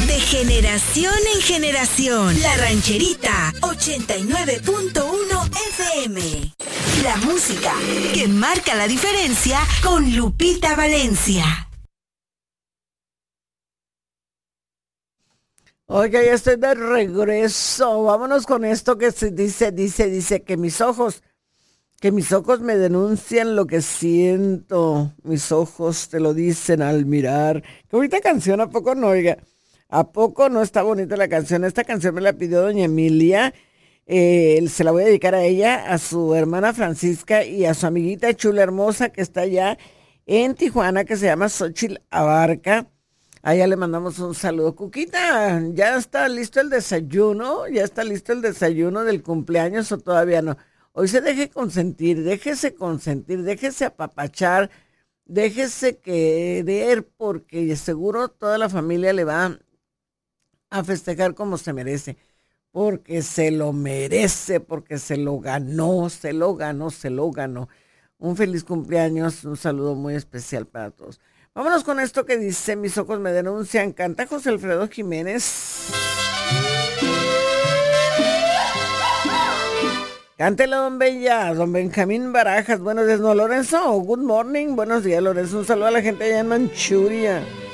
De generación en generación. La Rancherita 89.1 FM. La música que marca la diferencia con Lupita Valencia. Oiga, ya estoy de regreso. Vámonos con esto que se dice que mis ojos me denuncian lo que siento. Mis ojos te lo dicen al mirar. Qué bonita canción, ¿a poco no, oiga? ¿A poco no está bonita la canción? Esta canción me la pidió doña Emilia. Se la voy a dedicar a ella, a su hermana Francisca y a su amiguita chula hermosa que está allá en Tijuana, que se llama Xochitl Abarca. A ella le mandamos un saludo. Cuquita, ¿ya está listo el desayuno? ¿Ya está listo el desayuno del cumpleaños o todavía no? Hoy se deje consentir, déjese apapachar, déjese querer, porque seguro toda la familia le va a festejar como se merece, porque se lo merece, porque se lo ganó. Un feliz cumpleaños, un saludo muy especial para todos. Vámonos con esto que dice, mis ojos me denuncian, canta José Alfredo Jiménez. Cántela, don Benjamín Barajas. Buenos días, ¿no, Lorenzo? Good morning, buenos días, Lorenzo. Un saludo a la gente allá en Manchuria.